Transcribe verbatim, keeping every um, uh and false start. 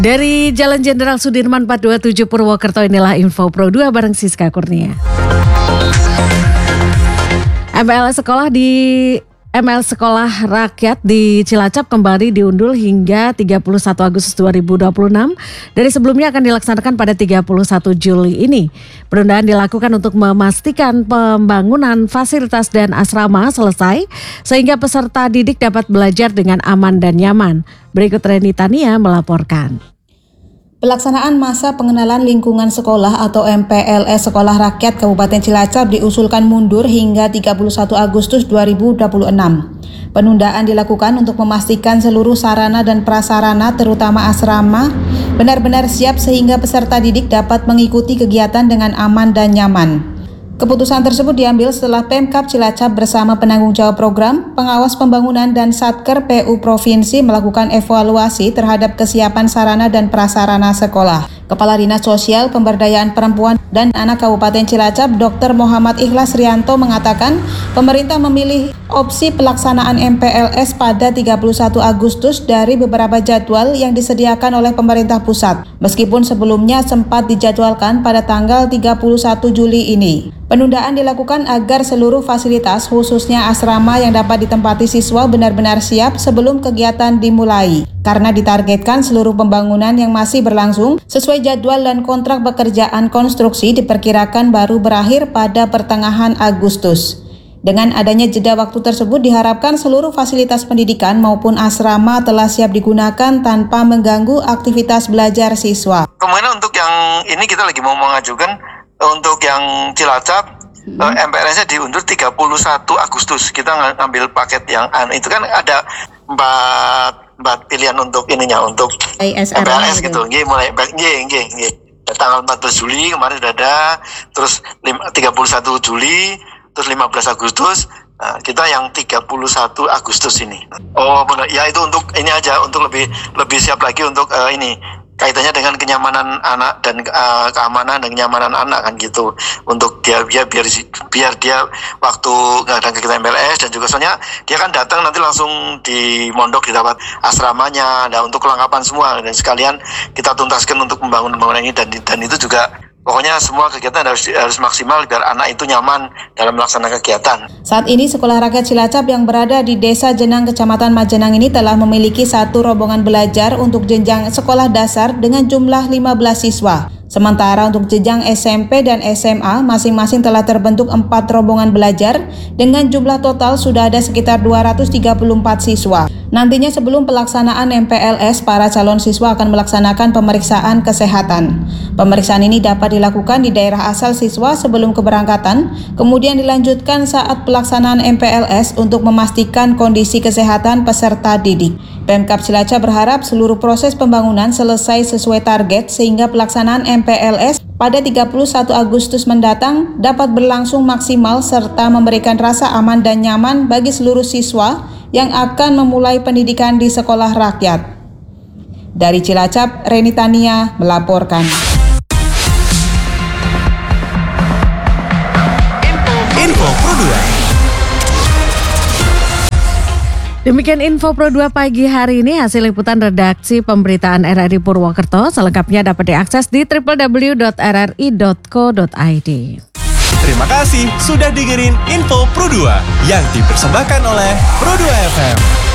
Dari Jalan Jenderal Sudirman empat dua tujuh Purwokerto, inilah Info Pro dua bareng Siska Kurnia. M P L S sekolah di M L Sekolah Rakyat di Cilacap kembali diundur hingga tiga puluh satu Agustus dua ribu dua puluh enam. Dari sebelumnya akan dilaksanakan pada tiga puluh satu Juli ini. Penundaan dilakukan untuk memastikan pembangunan fasilitas dan asrama selesai sehingga peserta didik dapat belajar dengan aman dan nyaman. Berikut Reni Tania melaporkan. Pelaksanaan masa pengenalan lingkungan sekolah atau M P L S Sekolah Rakyat Kabupaten Cilacap diusulkan mundur hingga tiga puluh satu Agustus dua ribu dua puluh enam. Penundaan dilakukan untuk memastikan seluruh sarana dan prasarana terutama asrama benar-benar siap sehingga peserta didik dapat mengikuti kegiatan dengan aman dan nyaman. Keputusan tersebut diambil setelah Pemkab Cilacap bersama penanggung jawab program, pengawas pembangunan dan Satker P U Provinsi melakukan evaluasi terhadap kesiapan sarana dan prasarana sekolah. Kepala Dinas Sosial Pemberdayaan Perempuan dan Anak Kabupaten Cilacap, Dokter Muhammad Ikhlas Rianto mengatakan, pemerintah memilih opsi pelaksanaan M P L S pada tiga puluh satu Agustus dari beberapa jadwal yang disediakan oleh pemerintah pusat, meskipun sebelumnya sempat dijadwalkan pada tanggal tiga puluh satu Juli ini. Penundaan dilakukan agar seluruh fasilitas, khususnya asrama yang dapat ditempati siswa benar-benar siap sebelum kegiatan dimulai, karena ditargetkan seluruh pembangunan yang masih berlangsung sesuai jadwal dan kontrak pekerjaan konstruksi diperkirakan baru berakhir pada pertengahan Agustus. Dengan adanya jeda waktu tersebut diharapkan seluruh fasilitas pendidikan maupun asrama telah siap digunakan tanpa mengganggu aktivitas belajar siswa. Kemudian untuk yang ini kita lagi mau mengajukan untuk yang Cilacap, hmm. M P L S-nya diundur tiga puluh satu Agustus. Kita ngambil paket yang anu itu kan ada empat empat pilihan untuk ininya untuk M P L S gitu. Nggih mulai nggih nggih nggih. Tanggal empat belas Juli kemarin sudah ada, terus tiga puluh satu Juli, terus lima belas Agustus. Nah, kita yang tiga puluh satu Agustus ini. Oh benar. Ya itu untuk ini aja, untuk lebih lebih siap lagi untuk uh, ini kaitannya dengan kenyamanan anak dan uh, keamanan dan kenyamanan anak kan gitu, untuk dia biar biar biar dia waktu nggak ada kegiatan M P L S, dan juga soalnya dia kan datang nanti langsung di mondok di tempat asramanya, nah untuk kelengkapan semua, dan sekalian kita tuntaskan untuk membangun pembangunan ini, dan dan itu juga pokoknya semua kegiatan harus harus maksimal biar anak itu nyaman dalam melaksanakan kegiatan. Saat ini Sekolah Rakyat Cilacap yang berada di Desa Jenang, Kecamatan Majenang ini telah memiliki satu rombongan belajar untuk jenjang sekolah dasar dengan jumlah lima belas siswa. Sementara untuk jenjang S M P dan S M A masing-masing telah terbentuk empat rombongan belajar dengan jumlah total sudah ada sekitar dua ratus tiga puluh empat siswa. Nantinya sebelum pelaksanaan M P L S, para calon siswa akan melaksanakan pemeriksaan kesehatan. Pemeriksaan ini dapat dilakukan di daerah asal siswa sebelum keberangkatan, kemudian dilanjutkan saat pelaksanaan M P L S untuk memastikan kondisi kesehatan peserta didik. Pemkab Cilacap berharap seluruh proses pembangunan selesai sesuai target sehingga pelaksanaan M P L S pada tiga puluh satu Agustus mendatang dapat berlangsung maksimal serta memberikan rasa aman dan nyaman bagi seluruh siswa yang akan memulai pendidikan di sekolah rakyat. Dari Cilacap, Reni Tania melaporkan. Info Pro dua. Demikian Info Pro dua pagi hari ini, hasil liputan redaksi pemberitaan R R I Purwokerto. Selengkapnya dapat diakses di w w w dot r r i dot co dot i d. Terima kasih sudah dengerin Info Pro dua yang dipersembahkan oleh Pro dua F M.